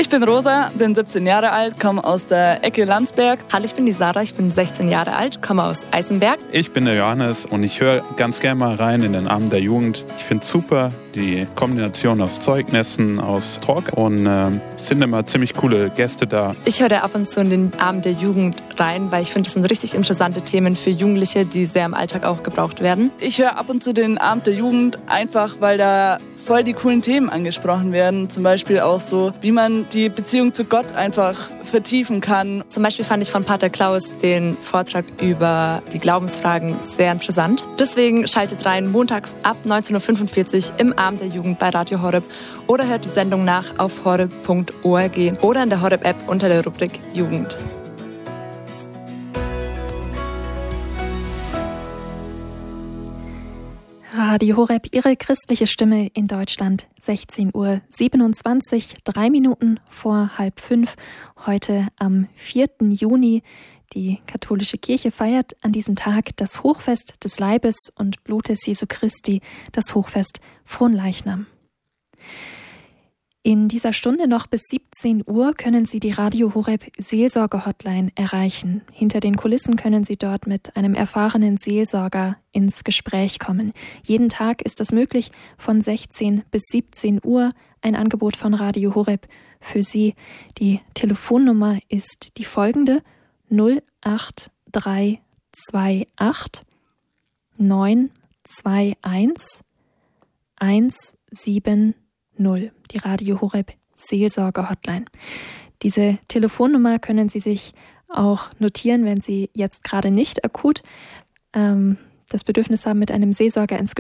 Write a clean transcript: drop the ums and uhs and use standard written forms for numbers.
Ich bin Rosa, bin 17 Jahre alt, komme aus der Ecke Landsberg. Hallo, ich bin die Sarah, ich bin 16 Jahre alt, komme aus Eisenberg. Ich bin der Johannes und ich höre ganz gerne mal rein in den Abend der Jugend. Ich finde es super, die Kombination aus Zeugnissen, aus Talk und sind immer ziemlich coole Gäste da. Ich höre ab und zu in den Abend der Jugend rein, weil ich finde, das sind richtig interessante Themen für Jugendliche, die sehr im Alltag auch gebraucht werden. Ich höre ab und zu den Abend der Jugend einfach, weil da voll die coolen Themen angesprochen werden. Zum Beispiel auch so, wie man die Beziehung zu Gott einfach vertiefen kann. Zum Beispiel fand ich von Pater Klaus den Vortrag über die Glaubensfragen sehr interessant. Deswegen schaltet rein montags ab 19.45 Uhr im Abend der Jugend bei Radio Horeb oder hört die Sendung nach auf horeb.org oder in der Horeb-App unter der Rubrik Jugend. Radio Horeb, Ihre christliche Stimme in Deutschland, 16:27 Uhr, 3 Minuten vor 4:30. Heute am 4. Juni. Die katholische Kirche feiert an diesem Tag das Hochfest des Leibes und Blutes Jesu Christi, das Hochfest Fronleichnam. In dieser Stunde noch bis 17 Uhr können Sie die Radio Horeb Seelsorge-Hotline erreichen. Hinter den Kulissen können Sie dort mit einem erfahrenen Seelsorger ins Gespräch kommen. Jeden Tag ist das möglich von 16 bis 17 Uhr. Ein Angebot von Radio Horeb für Sie. Die Telefonnummer ist die folgende: 08328 921 170. Die Radio Horeb Seelsorge Hotline. Diese Telefonnummer können Sie sich auch notieren, wenn Sie jetzt gerade nicht akut das Bedürfnis haben, mit einem Seelsorger ins